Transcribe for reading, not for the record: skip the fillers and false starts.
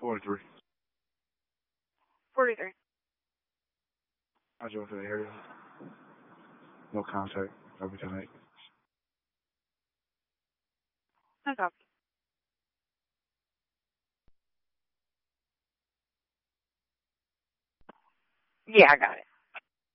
43. 43. I drove to the area. No contact. Every tonight. No copy. Yeah, I got it.